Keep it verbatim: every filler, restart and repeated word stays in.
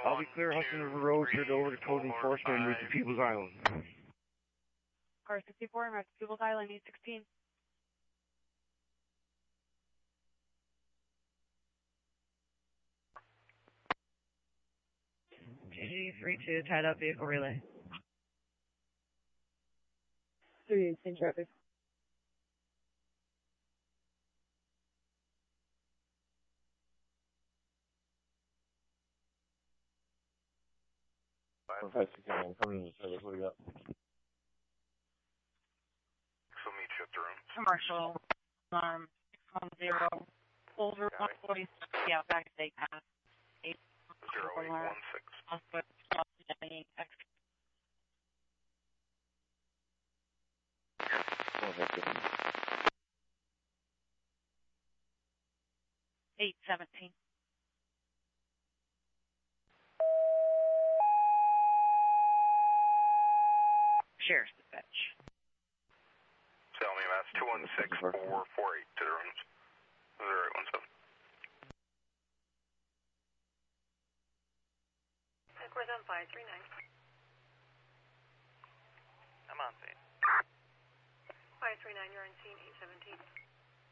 I'll be clear Hudson River Road, turned over to code enforcement and move to People's Island. Car sixty-four, I'm at People's Island, eight sixteen. G G three two, tied up vehicle relay. three eight, same traffic. Five six nine, coming to the service. What do you got? So meet you at the room. Commercial, alarm, six one zero, over one forty-six, yeah, back state pass. eight Zero eight one six. eight seventeen. Sheriff's dispatch. Tell me, that's two one six four four eight to the rooms. Zero eight one seven. Headquarters on five three nine. I'm on scene. five three nine, you're on scene, eight seventeen.